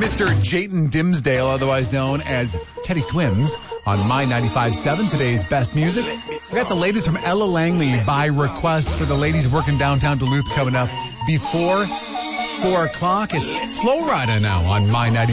Mr. Jayton Dimsdale, otherwise known as Teddy Swims, on My 95.7, today's best music. We got the latest from Ella Langley by request for the ladies working downtown Duluth coming up before 4 o'clock. It's Flo Rida now on My 95.7.